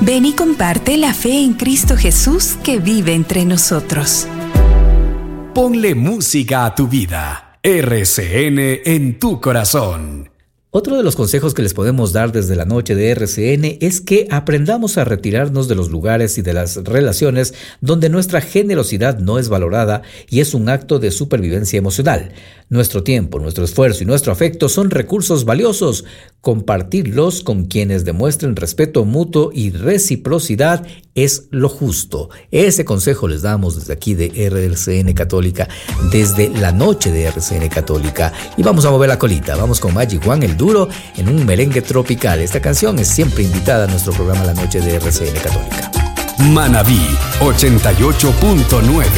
Ven y comparte la fe en Cristo Jesús que vive entre nosotros. Ponle música a tu vida. RCN en tu corazón. Otro de los consejos que les podemos dar desde la noche de RCN es que aprendamos a retirarnos de los lugares y de las relaciones donde nuestra generosidad no es valorada y es un acto de supervivencia emocional. Nuestro tiempo, nuestro esfuerzo y nuestro afecto son recursos valiosos. Compartirlos con quienes demuestren respeto mutuo y reciprocidad es lo justo. Ese consejo les damos desde aquí de RCN Católica, desde la noche de RCN Católica. Y vamos a mover la colita, vamos con Magic One, el duro, en un merengue tropical. Esta canción es siempre invitada a nuestro programa La Noche de RCN Católica. Manabí 88.9